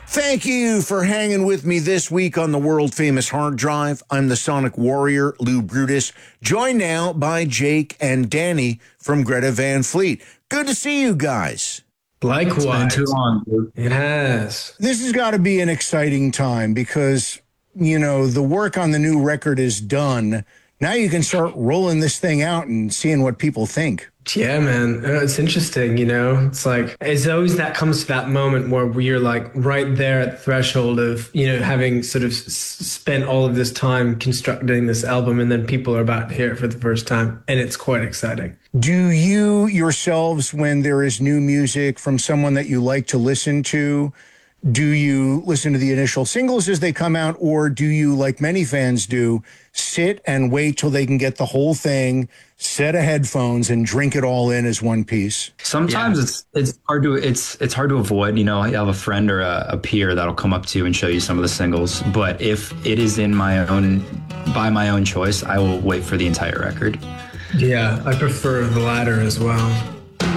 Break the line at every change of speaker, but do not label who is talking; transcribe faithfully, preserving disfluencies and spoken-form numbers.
Thank you for hanging with me this week on the world-famous Hard Drive. I'm the Sonic Warrior, Lou Brutus, joined now by Jake and Danny from Greta Van Fleet. Good to see you guys.
Likewise.
It's been too long, dude.
It has.
This has got to be an exciting time because, you know, the work on the new record is done. Now you can start rolling this thing out and seeing what people think.
Yeah, man. Uh, It's interesting, you know? It's like, it's always that comes to that moment where you're like right there at the threshold of, you know, having sort of s- spent all of this time constructing this album, and then people are about to hear it for the first time. And it's quite exciting.
Do you yourselves, when there is new music from someone that you like to listen to, do you listen to the initial singles as they come out, or do you, like many fans do, sit and wait till they can get the whole thing, set of headphones, and drink it all in as one piece?
Sometimes
Yeah.
it's it's hard to it's it's hard to avoid. You know, you have a friend or a, a peer that'll come up to you and show you some of the singles. But if it is in my own by my own choice, I will wait for the entire record.
Yeah, I prefer the latter as well.